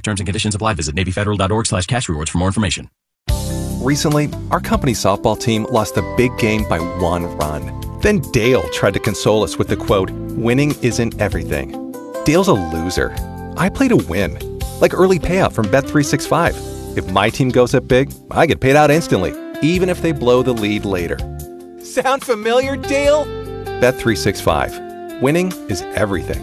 Terms and conditions apply. Visit NavyFederal.org/cash rewards for more information. Recently, our company softball team lost a big game by 1 run. Then Dale tried to console us with the quote, "Winning isn't everything." Dale's a loser. I play to win. Like early payout from Bet365. If my team goes up big, I get paid out instantly, even if they blow the lead later. Sound familiar, Dale? Bet365. Winning is everything.